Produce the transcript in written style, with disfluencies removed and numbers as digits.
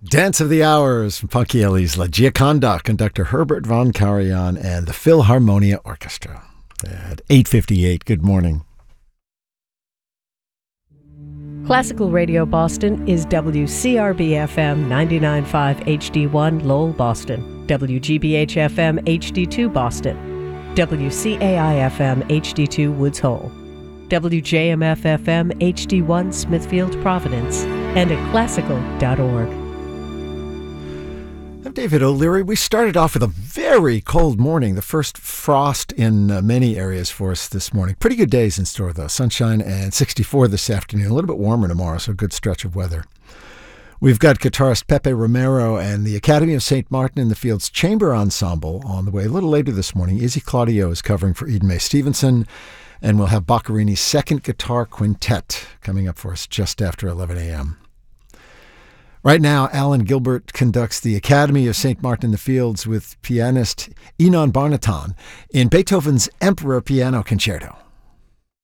Dance of the Hours from Ponchielli's La Gioconda, conductor Herbert von Karajan and the Philharmonia Orchestra at 8:58. Good morning. Classical Radio Boston is WCRB-FM 99.5 HD1 Lowell, Boston, WGBH-FM HD2 Boston, WCAI-FM HD2 Woods Hole, WJMF-FM HD1 Smithfield, Providence, and at classical.org. I'm David O'Leary. We started off with a very cold morning, the first frost in many areas for us this morning. Pretty good days in store, though. Sunshine and 64 this afternoon. A little bit warmer tomorrow, so a good stretch of weather. We've got guitarist Pepe Romero and the Academy of St. Martin in the Fields Chamber Ensemble on the way. A little later this morning, Izzy Claudio is covering for Eden Mae Stevenson, and we'll have Boccherini's second guitar quintet coming up for us just after 11 a.m. Right now, Alan Gilbert conducts the Academy of St. Martin in the Fields with pianist Inon Barnaton in Beethoven's Emperor Piano Concerto.